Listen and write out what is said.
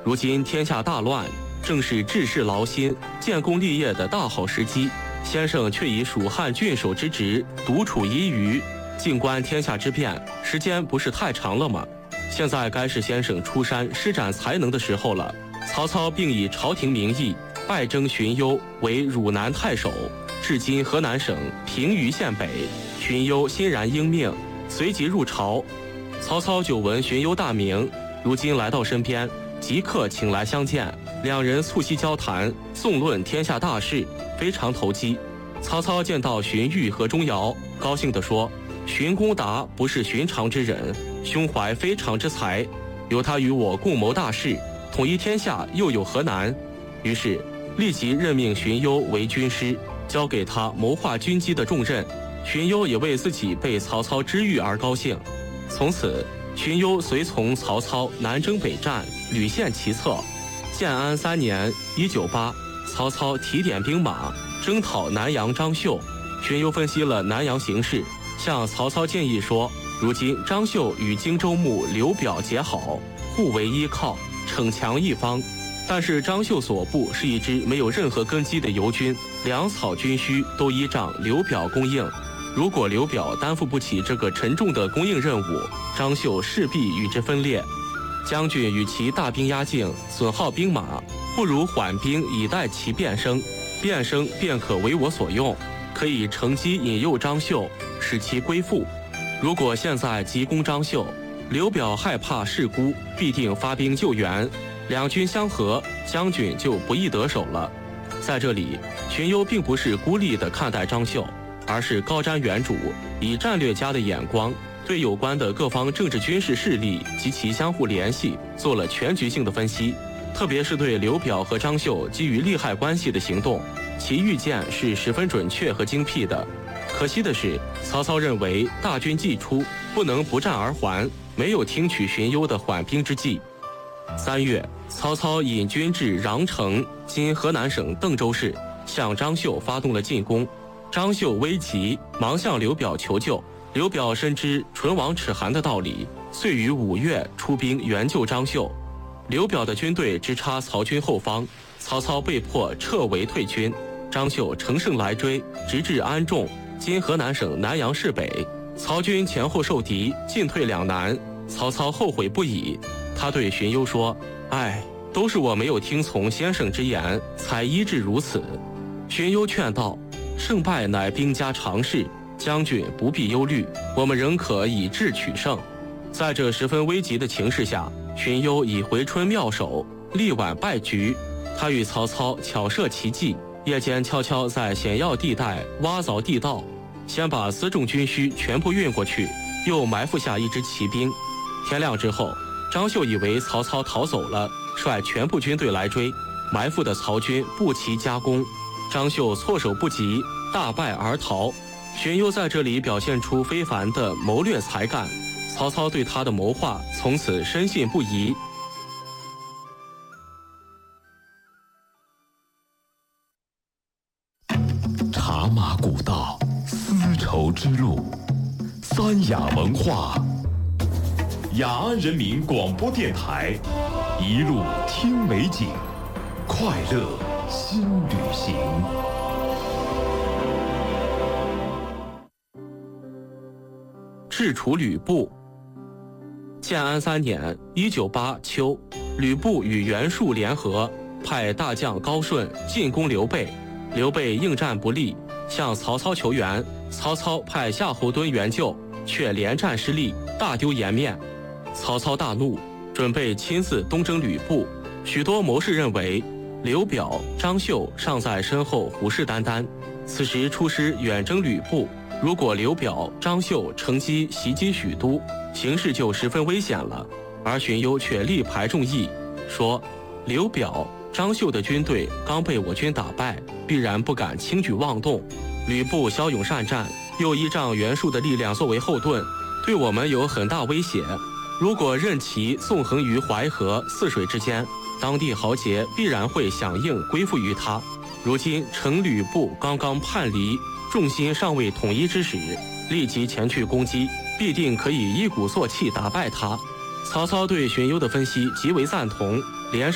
如今天下大乱，正是治世劳心、建功立业的大好时机。先生却以蜀汉郡守之职独处一隅，静观天下之变，时间不是太长了吗？现在该是先生出山施展才能的时候了。曹操并以朝廷名义拜征荀攸为汝南太守，至今河南省平舆县北。荀攸欣然应命，随即入朝。曹操久闻荀攸大名，如今来到身边，即刻请来相见，两人促膝交谈，纵论天下大事，非常投机。曹操见到荀彧和钟繇，高兴地说：“荀公达不是寻常之人，胸怀非常之才，有他与我共谋大事，统一天下又有何难？”于是立即任命荀攸为军师，交给他谋划军机的重任。荀攸也为自己被曹操知遇而高兴。从此，荀攸随从曹操南征北战，屡献奇策。建安3年（198），曹操提点兵马，征讨南阳张绣。荀攸分析了南阳形势，向曹操建议说：“如今张绣与荆州牧刘表结好，互为依靠，逞强一方。但是张绣所部是一支没有任何根基的游军，粮草军需都依仗刘表供应。如果刘表担负不起这个沉重的供应任务，张绣势必与之分裂。将军与其大兵压境，损耗兵马，不如缓兵以待其变声，变声便可为我所用，可以乘机引诱张绣，使其归附。如果现在急攻张绣，刘表害怕事孤，必定发兵救援，两军相合，将军就不易得手了。”在这里，荀攸并不是孤立地看待张绣，而是高瞻远瞩，以战略家的眼光，对有关的各方政治军事势力及其相互联系做了全局性的分析。特别是对刘表和张绣基于利害关系的行动，其预见是十分准确和精辟的。可惜的是，曹操认为大军既出，不能不战而还，没有听取荀攸的缓兵之计。3月，曹操引军至穰城（今河南省邓州市），向张绣发动了进攻。张绣危急，忙向刘表求救。刘表深知唇亡齿寒的道理，遂于5月出兵援救张绣。刘表的军队直插曹军后方，曹操被迫撤围退军。张绣乘胜来追，直至安众（今河南省南阳市北）。曹军前后受敌，进退两难。曹操后悔不已，他对荀攸说：“哎，都是我没有听从先生之言，才医治如此。”荀攸劝道：“胜败乃兵家常事，将军不必忧虑，我们仍可以智取胜。”在这十分危急的情势下，荀攸以回春妙手，力挽败局。他与曹操巧设奇计，夜间悄悄在险要地带挖凿地道，先把辎重军需全部运过去，又埋伏下一支骑兵。天亮之后，张绣以为曹操逃走了，率全部军队来追，埋伏的曹军不齐夹攻，张绣措手不及，大败而逃。荀攸在这里表现出非凡的谋略才干，曹操对他的谋划从此深信不疑。 茶马古道，丝绸之路，三雅文化，雅安人民广播电台，一路听美景，快乐新旅行。 制除吕布。建安3年（198）秋，吕布与袁术联合，派大将高顺进攻刘备。刘备应战不利，向曹操求援。曹操派夏侯惇援救，却连战失利，大丢颜面。曹操大怒，准备亲自东征吕布。许多谋士认为，刘表、张绣尚在身后虎视眈眈，此时出师远征吕布，如果刘表、张绣乘机袭击许都，形势就十分危险了。而荀攸却力排众议，说刘表、张绣的军队刚被我军打败，必然不敢轻举妄动。吕布骁勇善战，又依仗袁术的力量作为后盾，对我们有很大威胁。如果任其纵横于淮河泗水之间，当地豪杰必然会响应归附于他。如今乘吕布刚刚叛离，众心尚未统一之时，立即前去攻击，必定可以一鼓作气打败他。曹操对荀攸的分析极为赞同，